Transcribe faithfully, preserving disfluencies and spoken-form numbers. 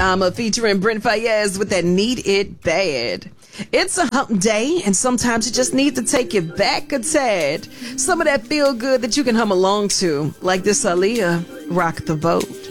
I'm a featuring Brent Fayez with that Need It Bad. It's a hump day, and sometimes you just need to take you back a tad. Some of that feel good that you can hum along to, like this Aaliyah, Rock the Boat.